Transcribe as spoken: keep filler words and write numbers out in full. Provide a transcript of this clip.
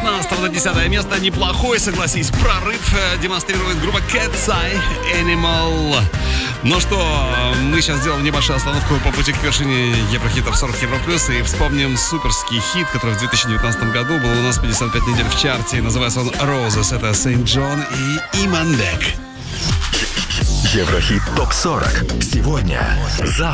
девятнадцатого на десятое место. Неплохой, согласись, прорыв демонстрирует группа Cat's Eye Animal. Ну что, мы сейчас сделаем небольшую остановку по пути к вершине Еврохитов сорок Евро Плюс и вспомним суперский хит, который в две тысячи девятнадцатом году был у нас пятьдесят пять недель в чарте. Называется он Roses. Это Сейнт Джон и Имандек. Еврохит топ сорок. Сегодня. Завтра.